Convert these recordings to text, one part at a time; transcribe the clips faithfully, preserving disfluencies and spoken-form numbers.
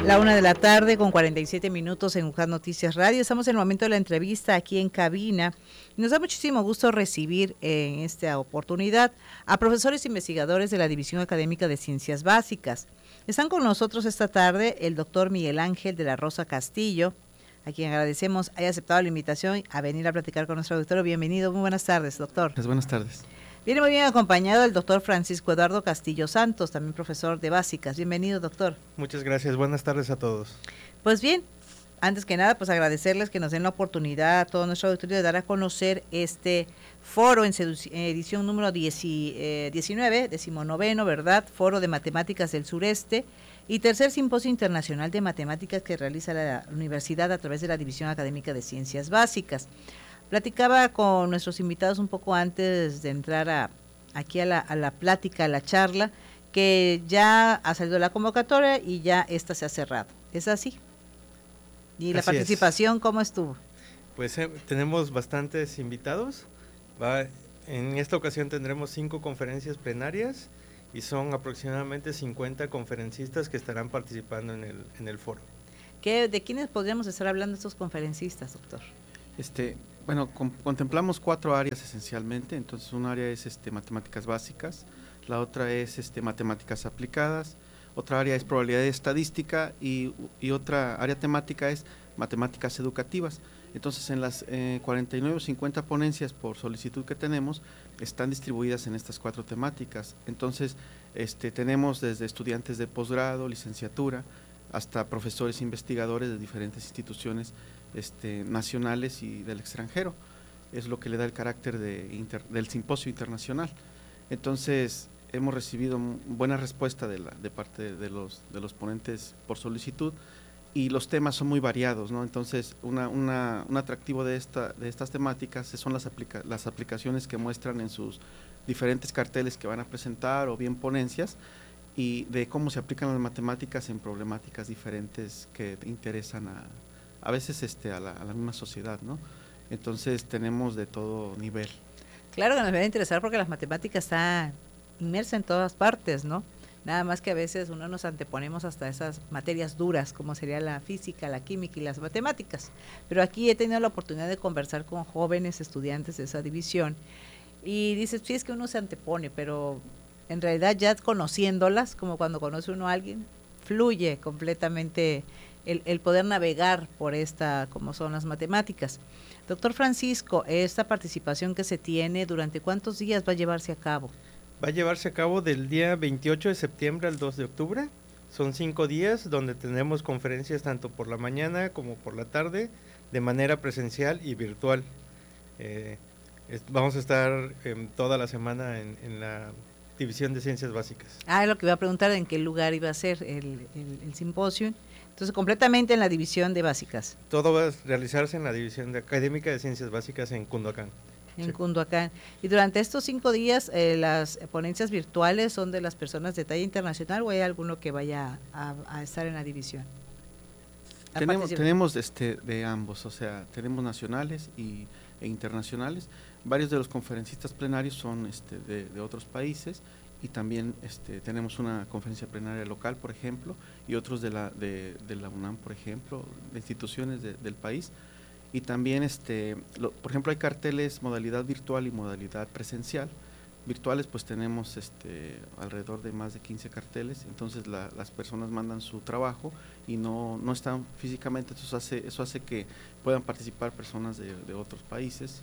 La una de la tarde con cuarenta y siete minutos en UJAT Noticias Radio. Estamos en el momento de la entrevista aquí en cabina. Nos da muchísimo gusto recibir en esta oportunidad a profesores investigadores de la División Académica de Ciencias Básicas. Están con nosotros esta tarde el doctor Miguel Ángel de la Rosa Castillo, a quien agradecemos haya aceptado la invitación a venir a platicar con nuestro doctor. Bienvenido, muy buenas tardes, doctor. Pues buenas tardes. Viene muy bien acompañado el doctor Francisco Eduardo Castillo Santos, también profesor de Básicas. Bienvenido, doctor. Muchas gracias, buenas tardes a todos. Pues bien, antes que nada, pues agradecerles que nos den la oportunidad a todo nuestro auditorio de dar a conocer este foro en edición número diecinueve, decimonoveno, ¿verdad? Foro de Matemáticas del Sureste y tercer simposio internacional de matemáticas que realiza la universidad a través de la División Académica de Ciencias Básicas. Platicaba con nuestros invitados un poco antes de entrar a, aquí a la, a la plática, a la charla, que ya ha salido la convocatoria y ya esta se ha cerrado. ¿Es así? ¿Y la así participación es. cómo estuvo? Pues eh, tenemos bastantes invitados. Va, en esta ocasión tendremos cinco conferencias plenarias y son aproximadamente cincuenta conferencistas que estarán participando en el, en el foro. ¿Qué, ¿De quiénes podríamos estar hablando estos conferencistas, doctor? Este, bueno, con, contemplamos cuatro áreas esencialmente. Entonces, un área es este, matemáticas básicas, la otra es este, matemáticas aplicadas, otra área es probabilidad estadística y, y otra área temática es matemáticas educativas. Entonces, en las eh, cuarenta y nueve o cincuenta ponencias por solicitud que tenemos, están distribuidas en estas cuatro temáticas. Entonces, este, tenemos desde estudiantes de posgrado, licenciatura, hasta profesores investigadores de diferentes instituciones este, nacionales y del extranjero. Es lo que le da el carácter de inter, del simposio internacional. Entonces, hemos recibido buena respuesta de, la, de parte de los, de los ponentes por solicitud y los temas son muy variados, ¿no? Entonces, una, una, un atractivo de, esta, de estas temáticas son las, aplica, las aplicaciones que muestran en sus diferentes carteles que van a presentar o bien ponencias, y de cómo se aplican las matemáticas en problemáticas diferentes que interesan a, a veces este, a, la, a la misma sociedad, ¿no? Entonces tenemos de todo nivel. Claro que nos va a interesar porque las matemáticas están inmersas en todas partes, ¿no? Nada más que a veces uno nos anteponemos hasta esas materias duras, como sería la física, la química y las matemáticas. Pero aquí he tenido la oportunidad de conversar con jóvenes estudiantes de esa división y dices, sí, es que uno se antepone, pero en realidad ya conociéndolas, como cuando conoce uno a alguien, fluye completamente el, el poder navegar por esta, como son las matemáticas. Doctor Francisco, esta participación que se tiene, ¿durante cuántos días va a llevarse a cabo? Va a llevarse a cabo del día veintiocho de septiembre al dos de octubre. Son cinco días donde tenemos conferencias tanto por la mañana como por la tarde, de manera presencial y virtual. Eh, es, vamos a estar eh, toda la semana en, en la División de Ciencias Básicas. Ah, es lo que iba a preguntar, ¿en qué lugar iba a ser el, el, el simposio? Entonces, completamente en la División de Básicas. Todo va a realizarse en la División de Académica de Ciencias Básicas en Cunduacán. En sí. Cunduacán. Y durante estos cinco días, eh, las ponencias virtuales son de las personas de talla internacional, ¿o hay alguno que vaya a, a estar en la división? Tenemos, tenemos este, de ambos, o sea, tenemos nacionales y, e internacionales. Varios de los conferencistas plenarios son este, de, de otros países y también este, tenemos una conferencia plenaria local, por ejemplo, y otros de la, de, de la UNAM, por ejemplo, de instituciones de, del país. Y también, este, lo, por ejemplo, hay carteles modalidad virtual y modalidad presencial. Virtuales, pues tenemos este, alrededor de más de quince carteles, entonces la, las personas mandan su trabajo y no, no están físicamente, eso hace, eso hace que puedan participar personas de, de otros países.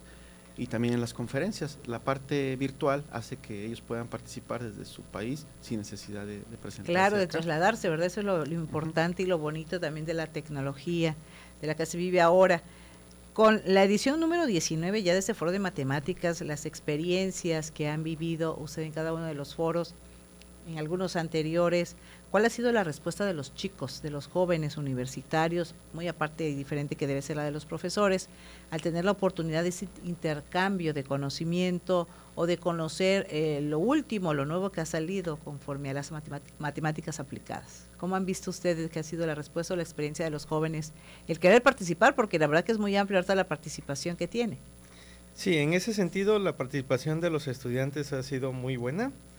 Y también en las conferencias, la parte virtual hace que ellos puedan participar desde su país sin necesidad de, de presentarse. Claro, de acá. trasladarse, ¿verdad? Eso es lo, lo importante uh-huh. y lo bonito también de la tecnología, de la que se vive ahora. Con la edición número diecinueve ya de este foro de matemáticas, las experiencias que han vivido usted en cada uno de los foros, en algunos anteriores, ¿cuál ha sido la respuesta de los chicos, de los jóvenes universitarios, muy aparte y diferente que debe ser la de los profesores, al tener la oportunidad de ese intercambio de conocimiento o de conocer eh, lo último, lo nuevo que ha salido conforme a las matemáticas aplicadas? ¿Cómo han visto ustedes que ha sido la respuesta o la experiencia de los jóvenes, el querer participar? Porque la verdad que es muy amplia ahorita la participación que tiene. Sí, en ese sentido la participación de los estudiantes ha sido muy buena.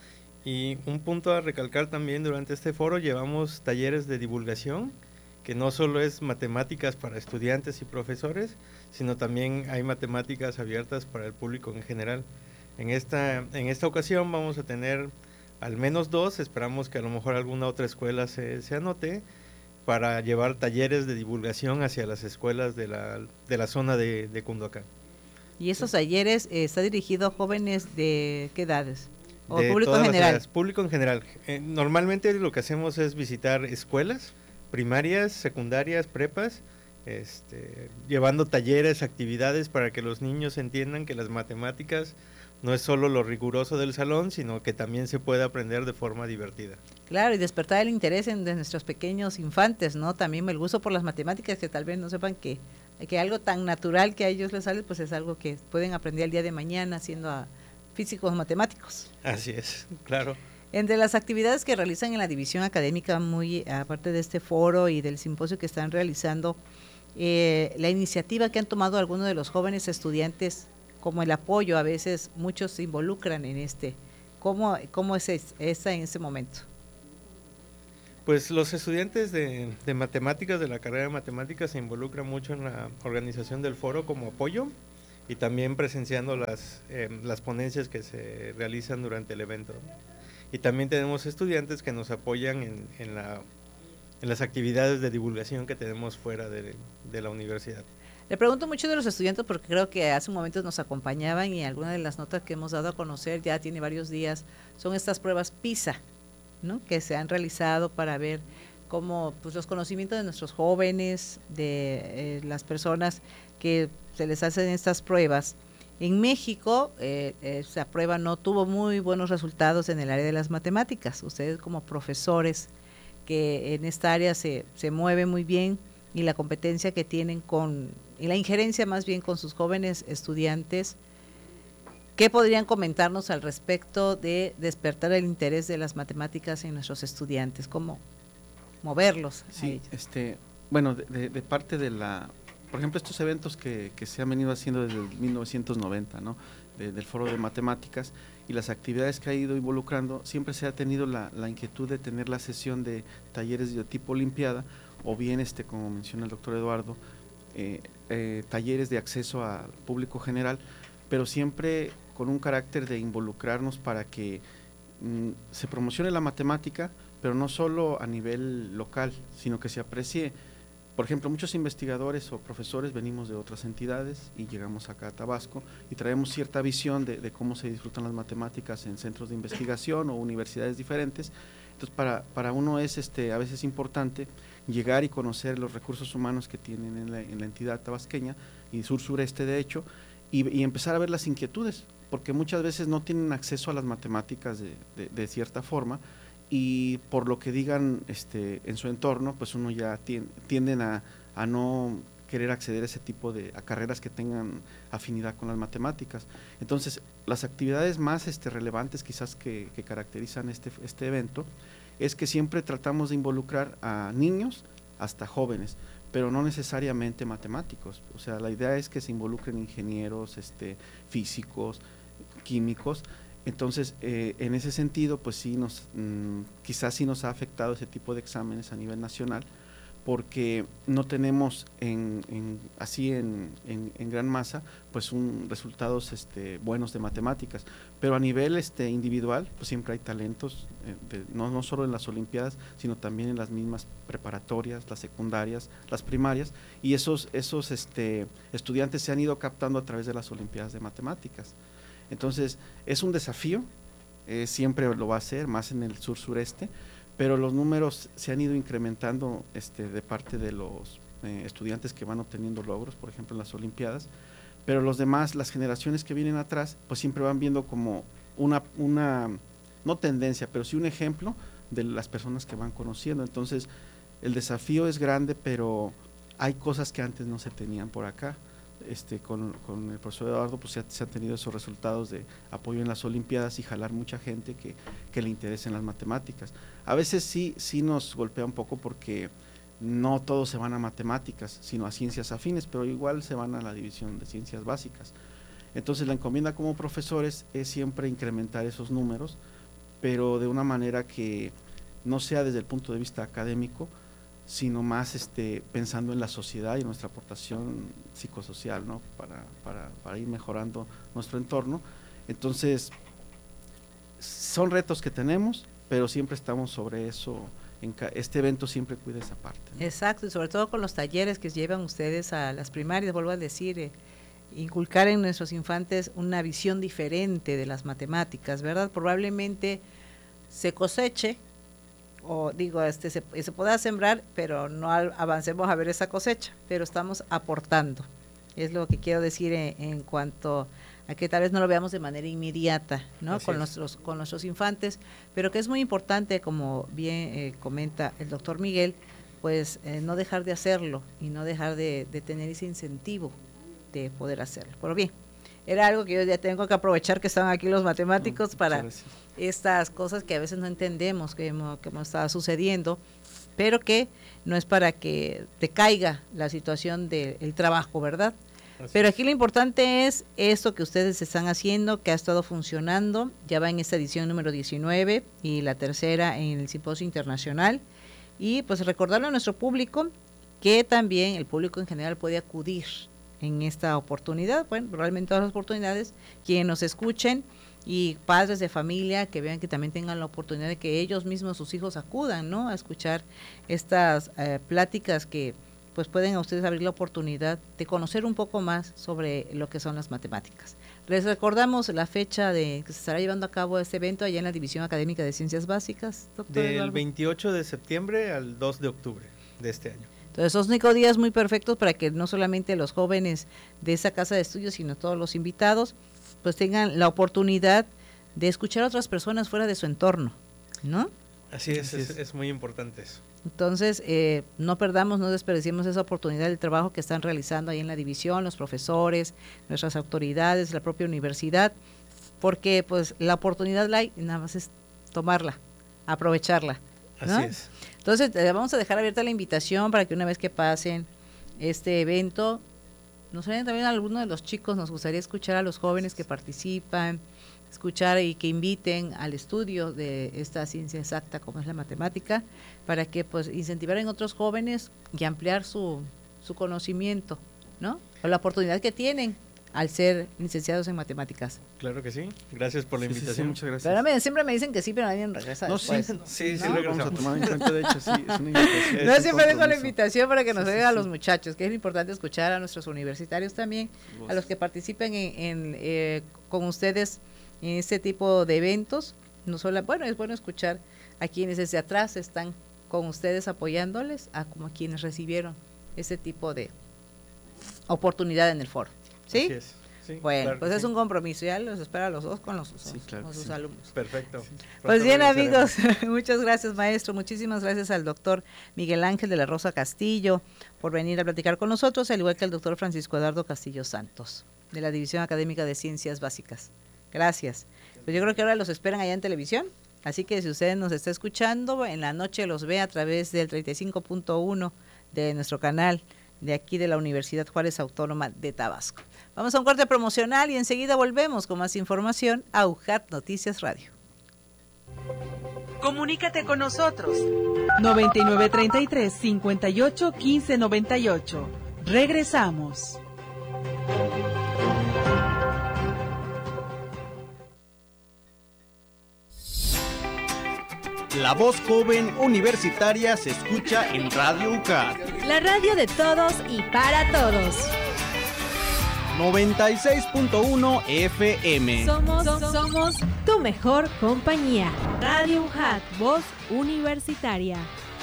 Y un punto a recalcar también, durante este foro llevamos talleres de divulgación, que no solo es matemáticas para estudiantes y profesores, sino también hay matemáticas abiertas para el público en general. En esta, en esta ocasión vamos a tener al menos dos, esperamos que a lo mejor alguna otra escuela se, se anote, para llevar talleres de divulgación hacia las escuelas de la, de la zona de, de Cunduacán. ¿Y esos talleres eh, está dirigido a jóvenes de qué edades? ¿O De público todas en las general? edades, público en general. Eh, normalmente lo que hacemos es visitar escuelas primarias, secundarias, prepas, este, llevando talleres, actividades para que los niños entiendan que las matemáticas no es solo lo riguroso del salón, sino que también se puede aprender de forma divertida. Claro, y despertar el interés en de nuestros pequeños infantes, ¿no? También el gusto por las matemáticas, que tal vez no sepan que, que algo tan natural que a ellos les sale, pues es algo que pueden aprender el día de mañana siendo a físicos matemáticos. Así es, claro. Entre las actividades que realizan en la división académica, muy aparte de este foro y del simposio que están realizando, eh, la iniciativa que han tomado algunos de los jóvenes estudiantes, como el apoyo, a veces muchos se involucran en este. ¿Cómo, cómo es esa en ese momento? Pues los estudiantes de, de matemáticas, de la carrera de matemáticas, se involucran mucho en la organización del foro como apoyo y también presenciando las, eh, las ponencias que se realizan durante el evento. Y también tenemos estudiantes que nos apoyan en, en, la, en las actividades de divulgación que tenemos fuera de, de la universidad. Le pregunto mucho de los estudiantes porque creo que hace un momento nos acompañaban y algunas de las notas que hemos dado a conocer ya tiene varios días, son estas pruebas PISA, ¿no? Que se han realizado para ver cómo pues, los conocimientos de nuestros jóvenes, de eh, las personas que se les hacen estas pruebas. En México, eh, esa prueba no tuvo muy buenos resultados en el área de las matemáticas. Ustedes como profesores que en esta área se, se mueven muy bien y la competencia que tienen con, y la injerencia más bien con sus jóvenes estudiantes, ¿qué podrían comentarnos al respecto de despertar el interés de las matemáticas en nuestros estudiantes? ¿Cómo moverlos? Sí, a ellos? este, bueno, de, de, de parte de la, por ejemplo, estos eventos que, que se han venido haciendo desde mil novecientos noventa, ¿no? De, del Foro de Matemáticas y las actividades que ha ido involucrando, siempre se ha tenido la, la inquietud de tener la sesión de talleres de tipo olimpiada, o bien, este, como menciona el doctor Eduardo, eh, eh, talleres de acceso al público general, pero siempre con un carácter de involucrarnos para que mm, se promocione la matemática, pero no solo a nivel local, sino que se aprecie. Por ejemplo, muchos investigadores o profesores venimos de otras entidades y llegamos acá a Tabasco y traemos cierta visión de, de cómo se disfrutan las matemáticas en centros de investigación o universidades diferentes. Entonces, para, para uno es este, a veces importante llegar y conocer los recursos humanos que tienen en la, en la entidad tabasqueña y sur-sureste, de hecho, y, y empezar a ver las inquietudes, porque muchas veces no tienen acceso a las matemáticas de, de, de cierta forma, y por lo que digan este, en su entorno, pues uno ya tien, tienden a, a no querer acceder a ese tipo de a carreras que tengan afinidad con las matemáticas. Entonces, las actividades más este, relevantes quizás que, que caracterizan este, este evento es que siempre tratamos de involucrar a niños hasta jóvenes, pero no necesariamente matemáticos. O sea, la idea es que se involucren ingenieros, este, físicos, químicos. Entonces, eh, en ese sentido, pues sí nos, mmm, quizás sí nos ha afectado ese tipo de exámenes a nivel nacional, porque no tenemos en, en, así en, en, en gran masa, pues un resultados este, buenos de matemáticas, pero a nivel este, individual, pues siempre hay talentos, eh, de, no, no solo en las olimpiadas, sino también en las mismas preparatorias, las secundarias, las primarias, y esos, esos este, estudiantes se han ido captando a través de las olimpiadas de matemáticas. Entonces, es un desafío, eh, siempre lo va a ser, más en el sur-sureste, pero los números se han ido incrementando este, de parte de los eh, estudiantes que van obteniendo logros, por ejemplo en las olimpiadas, pero los demás, las generaciones que vienen atrás, pues siempre van viendo como una, una no tendencia, pero sí un ejemplo de las personas que van conociendo. Entonces, el desafío es grande, pero hay cosas que antes no se tenían por acá. Este, con, con el profesor Eduardo, pues se, se han tenido esos resultados de apoyo en las olimpiadas y jalar mucha gente que, que le interesen las matemáticas. A veces sí, sí nos golpea un poco porque no todos se van a matemáticas, sino a ciencias afines, pero igual se van a la división de ciencias básicas. Entonces la encomienda como profesores es siempre incrementar esos números, pero de una manera que no sea desde el punto de vista académico, sino más este, pensando en la sociedad y nuestra aportación psicosocial, ¿no? Para, para, para ir mejorando nuestro entorno. Entonces, son retos que tenemos, pero siempre estamos sobre eso. En ca- este evento siempre cuida esa parte, ¿no? Exacto, y sobre todo con los talleres que llevan ustedes a las primarias, vuelvo a decir, eh, inculcar en nuestros infantes una visión diferente de las matemáticas, ¿verdad? Probablemente se coseche, o digo, este se, se pueda sembrar, pero no al, avancemos a ver esa cosecha, pero estamos aportando. Es lo que quiero decir en, en cuanto a que tal vez no lo veamos de manera inmediata, ¿no? Así Con es. nuestros con nuestros infantes, pero que es muy importante, como bien eh, comenta el doctor Miguel, pues eh, no dejar de hacerlo y no dejar de, de tener ese incentivo de poder hacerlo. Pero bien, era algo que yo ya tengo que aprovechar que están aquí los matemáticos No, para muchas gracias. estas cosas que a veces no entendemos que hemos, que hemos estado sucediendo, pero que no es para que te caiga la situación del trabajo, ¿verdad? Así Pero es. aquí lo importante es esto que ustedes están haciendo, que ha estado funcionando, ya va en esta edición número diecinueve y la tercera en el Simposio Internacional, y pues recordarle a nuestro público que también el público en general puede acudir en esta oportunidad, bueno, realmente todas las oportunidades, quienes nos escuchen y padres de familia que vean que también tengan la oportunidad de que ellos mismos, sus hijos, acudan, ¿no?, a escuchar estas eh, pláticas que pues pueden a ustedes abrir la oportunidad de conocer un poco más sobre lo que son las matemáticas. Les recordamos la fecha de que se estará llevando a cabo este evento allá en la División Académica de Ciencias Básicas, doctor Del Eduardo. veintiocho de septiembre al dos de octubre de este año. Entonces, son cinco días muy perfectos para que no solamente los jóvenes de esa casa de estudios, sino todos los invitados, pues tengan la oportunidad de escuchar a otras personas fuera de su entorno, ¿no? Así es, Así es, es. es muy importante eso. Entonces, eh, no perdamos, no desperdiciemos esa oportunidad del trabajo que están realizando ahí en la división, los profesores, nuestras autoridades, la propia universidad, porque pues la oportunidad la hay, nada más es tomarla, aprovecharla, ¿no? Así es. Entonces, eh, vamos a dejar abierta la invitación para que una vez que pasen este evento, nos vayan también algunos de los chicos, nos gustaría escuchar a los jóvenes que participan, escuchar y que inviten al estudio de esta ciencia exacta como es la matemática, para que pues incentivar en otros jóvenes y ampliar su, su conocimiento, ¿no? O la oportunidad que tienen al ser licenciados en matemáticas. Claro que sí. Gracias por la Sí, sí, sí, invitación. muchas gracias. Pero me- siempre me dicen que sí, pero nadie regresa No, sí, después. Sí, sí, no, vamos a regresamos. tomar en cuenta, de hecho, sí, es una invitación. No, es un siempre dejo la compromiso. invitación para que nos Sí, sí, oigan a sí. los muchachos, que es importante escuchar a nuestros universitarios también, a los que participen en, en, eh, con ustedes en este tipo de eventos. No solo, bueno, es bueno escuchar a quienes desde atrás están con ustedes apoyándoles, a como a quienes recibieron ese tipo de oportunidad en el foro. ¿Sí? Así es. Sí, Bueno, claro pues que es sí. un compromiso, ya los espero a los dos con, los, Sí, claro con que sus sí. alumnos. Perfecto. Pues Pronto bien, regresaremos. amigos, muchas gracias, maestro. Muchísimas gracias al doctor Miguel Ángel de la Rosa Castillo por venir a platicar con nosotros, al igual que al doctor Francisco Eduardo Castillo Santos, de la División Académica de Ciencias Básicas. Gracias. Pues yo creo que ahora los esperan allá en televisión, así que si usted nos está escuchando, en la noche los ve a través del treinta y cinco punto uno de nuestro canal de aquí de la Universidad Juárez Autónoma de Tabasco. Vamos a un corte promocional y enseguida volvemos con más información a U J A T Noticias Radio. Comunícate con nosotros. noventa y nueve treinta y tres, cincuenta y ocho, quince noventa y ocho. Regresamos. La voz joven universitaria se escucha en Radio U C A T. La radio de todos y para todos. noventa y seis punto uno F M. Somos, somos tu mejor compañía. Radio U J A T, voz universitaria.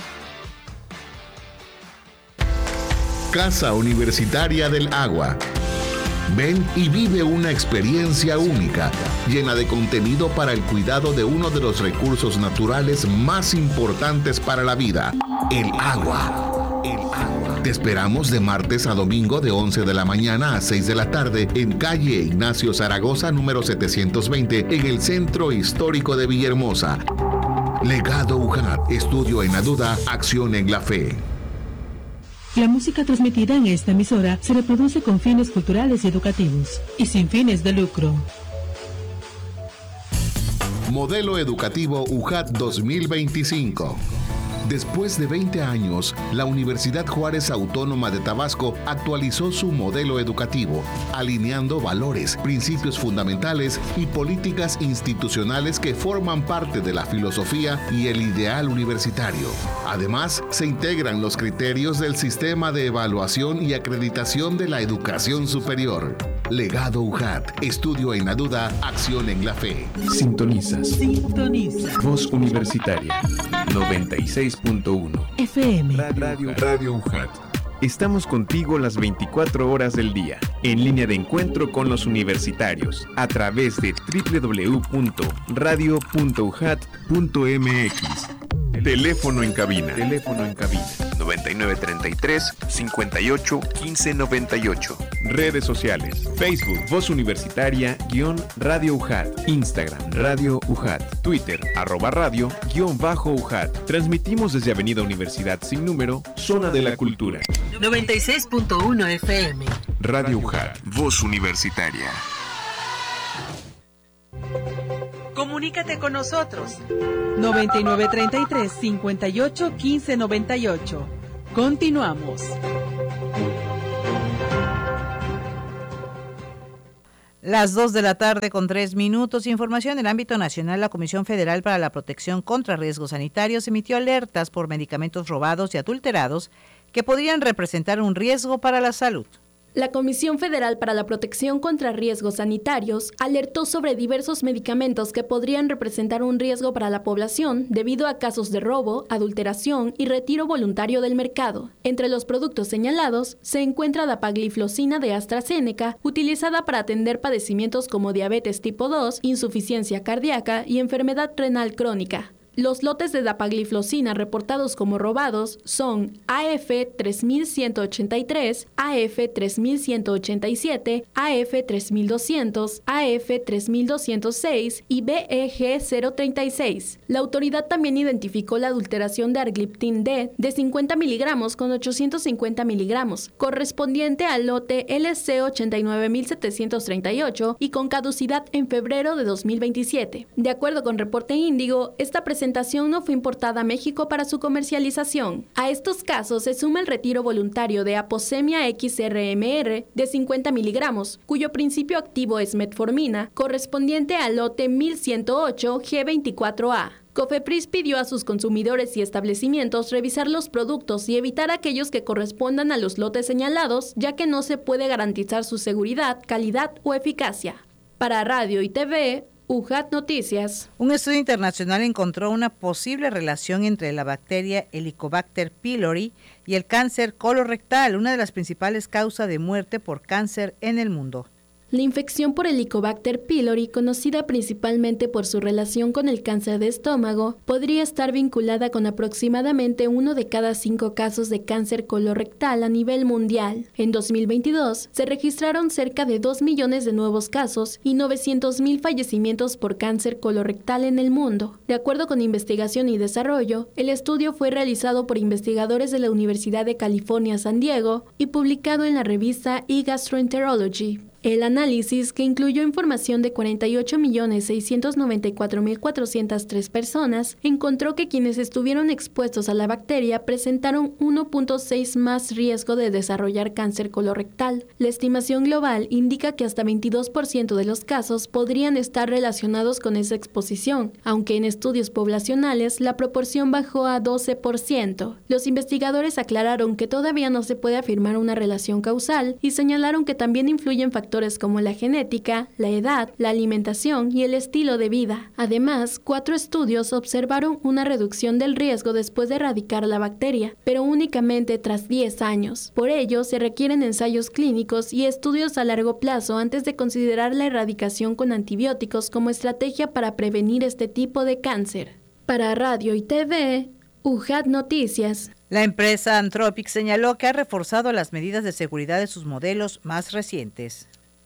Casa Universitaria del Agua. Ven y vive una experiencia única, llena de contenido para el cuidado de uno de los recursos naturales más importantes para la vida, el agua. El agua. Te esperamos de martes a domingo de once de la mañana a seis de la tarde en calle Ignacio Zaragoza número setecientos veinte en el Centro Histórico de Villahermosa. Legado U J A T, estudio en la duda, acción en la fe. La música transmitida en esta emisora se reproduce con fines culturales y educativos y sin fines de lucro. Modelo Educativo U J A T dos mil veinticinco. Después de veinte años, la Universidad Juárez Autónoma de Tabasco actualizó su modelo educativo, alineando valores, principios fundamentales y políticas institucionales que forman parte de la filosofía y el ideal universitario. Además, se integran los criterios del sistema de evaluación y acreditación de la educación superior. Legado U J A T, estudio en la duda, acción en la fe. Sintonizas. Sintoniza. Voz Universitaria noventa y seis punto uno. F M. Radio, Radio U J A T. Estamos contigo las veinticuatro horas del día, en línea de encuentro con los universitarios, a través de doble u doble u doble u punto radio punto u j a t punto m x. Teléfono en cabina. Teléfono en cabina. noventa y nueve treinta y tres, cincuenta y ocho, quince noventa y ocho. Redes sociales. Facebook, Voz Universitaria, guión Radio U J A T. Instagram, Radio U J A T. Twitter, arroba radio, guión bajo U J A T. Transmitimos desde Avenida Universidad sin número, Zona de la Cultura. noventa y seis punto uno F M. Radio U J A T. Voz Universitaria. Comunícate con nosotros. noventa y nueve treinta y tres, cincuenta y ocho, quince noventa y ocho. Continuamos. Las dos de la tarde con tres minutos. Información en el ámbito nacional. La Comisión Federal para la Protección contra Riesgos Sanitarios emitió alertas por medicamentos robados y adulterados que podrían representar un riesgo para la salud. La Comisión Federal para la Protección contra Riesgos Sanitarios alertó sobre diversos medicamentos que podrían representar un riesgo para la población debido a casos de robo, adulteración y retiro voluntario del mercado. Entre los productos señalados se encuentra dapagliflozina de AstraZeneca, utilizada para atender padecimientos como diabetes tipo dos, insuficiencia cardíaca y enfermedad renal crónica. Los lotes de dapagliflozina reportados como robados son A F tres mil ciento ochenta y tres, A F tres mil ciento ochenta y siete, A F tres mil doscientos, A F tres mil doscientos seis y B E G cero treinta y seis. La autoridad también identificó la adulteración de Argliptin D de cincuenta miligramos con ochocientos cincuenta miligramos, correspondiente al lote L C ochenta y nueve mil setecientos treinta y ocho y con caducidad en febrero de dos mil veintisiete. De acuerdo con Reporte Índigo, esta presentación no fue importada a México para su comercialización. A estos casos se suma el retiro voluntario de Aposemia X R M R de cincuenta miligramos, cuyo principio activo es metformina, correspondiente al lote mil ciento ocho G veinticuatro A. COFEPRIS pidió a sus consumidores y establecimientos revisar los productos y evitar aquellos que correspondan a los lotes señalados, ya que no se puede garantizar su seguridad, calidad o eficacia. Para Radio y T V, U J A T Noticias. Un estudio internacional encontró una posible relación entre la bacteria Helicobacter pylori y el cáncer colorectal, una de las principales causas de muerte por cáncer en el mundo. La infección por Helicobacter pylori, conocida principalmente por su relación con el cáncer de estómago, podría estar vinculada con aproximadamente uno de cada cinco casos de cáncer colorectal a nivel mundial. En dos mil veintidós se registraron cerca de dos millones de nuevos casos y novecientos mil fallecimientos por cáncer colorectal en el mundo. De acuerdo con Investigación y Desarrollo, el estudio fue realizado por investigadores de la Universidad de California, San Diego y publicado en la revista eGastroenterology. El análisis, que incluyó información de cuarenta y ocho millones seiscientos noventa y cuatro mil cuatrocientas tres personas, encontró que quienes estuvieron expuestos a la bacteria presentaron uno punto seis más riesgo de desarrollar cáncer colorectal. La estimación global indica que hasta veintidós por ciento de los casos podrían estar relacionados con esa exposición, aunque en estudios poblacionales la proporción bajó a doce por ciento. Los investigadores aclararon que todavía no se puede afirmar una relación causal y señalaron que también influyen factores como la genética, la edad, la alimentación y el estilo de vida. Además, cuatro estudios observaron una reducción del riesgo después de erradicar la bacteria, pero únicamente tras diez años. Por ello, se requieren ensayos clínicos y estudios a largo plazo antes de considerar la erradicación con antibióticos como estrategia para prevenir este tipo de cáncer. Para Radio y T V, U J A T Noticias. La empresa Anthropic señaló que ha reforzado las medidas de seguridad de sus modelos más recientes.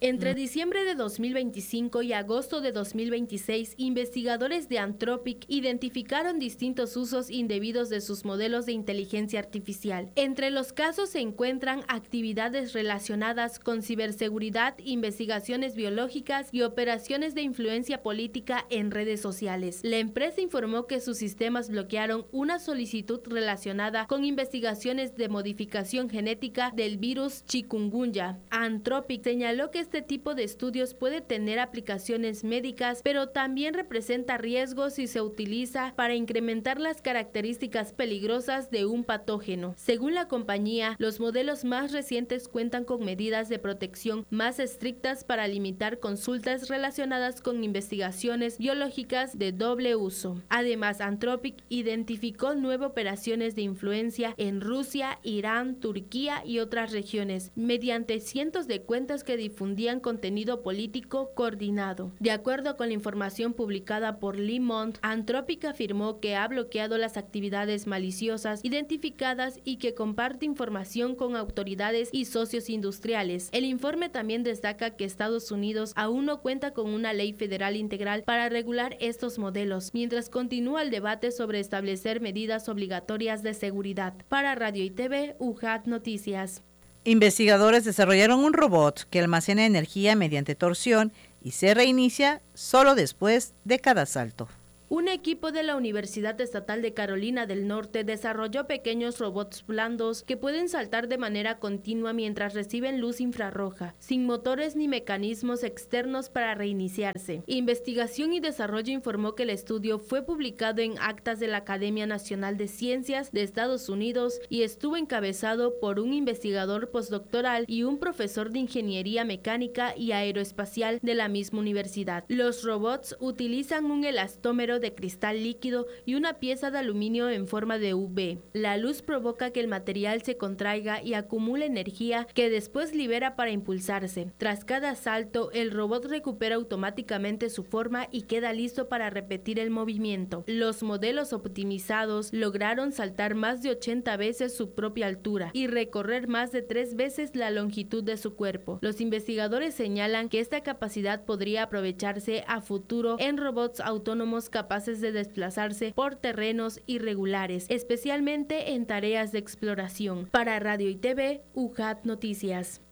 Entre diciembre de dos mil veinticinco y agosto de dos mil veintiséis, investigadores de Anthropic identificaron distintos usos indebidos de sus modelos de inteligencia artificial. Entre los casos se encuentran actividades relacionadas con ciberseguridad, investigaciones biológicas y operaciones de influencia política en redes sociales. La empresa informó que sus sistemas bloquearon una solicitud relacionada con investigaciones de modificación genética del virus chikungunya. Anthropic señaló que este tipo de estudios puede tener aplicaciones médicas, pero también representa riesgos si se utiliza para incrementar las características peligrosas de un patógeno. Según la compañía, los modelos más recientes cuentan con medidas de protección más estrictas para limitar consultas relacionadas con investigaciones biológicas de doble uso. Además, Anthropic identificó nueve operaciones de influencia en Rusia, Irán, Turquía y otras regiones, mediante cientos de cuentas que difundían contenido político coordinado. De acuerdo con la información publicada por Le Monde, Anthropic afirmó que ha bloqueado las actividades maliciosas identificadas y que comparte información con autoridades y socios industriales. El informe también destaca que Estados Unidos aún no cuenta con una ley federal integral para regular estos modelos, mientras continúa el debate sobre establecer medidas obligatorias de seguridad. Para Radio y T V, U J A T Noticias. Investigadores desarrollaron un robot que almacena energía mediante torsión y se reinicia solo después de cada salto. Un equipo de la Universidad Estatal de Carolina del Norte desarrolló pequeños robots blandos que pueden saltar de manera continua mientras reciben luz infrarroja, sin motores ni mecanismos externos para reiniciarse. Investigación y Desarrollo informó que el estudio fue publicado en actas de la Academia Nacional de Ciencias de Estados Unidos y estuvo encabezado por un investigador postdoctoral y un profesor de Ingeniería Mecánica y Aeroespacial de la misma universidad. Los robots utilizan un elastómero de cristal líquido y una pieza de aluminio en forma de V. La luz provoca que el material se contraiga y acumule energía que después libera para impulsarse. Tras cada salto, el robot recupera automáticamente su forma y queda listo para repetir el movimiento. Los modelos optimizados lograron saltar más de ochenta veces su propia altura y recorrer más de tres veces la longitud de su cuerpo. Los investigadores señalan que esta capacidad podría aprovecharse a futuro en robots autónomos capaces capaces de desplazarse por terrenos irregulares, especialmente en tareas de exploración. Para Radio y T V, U J A T Noticias.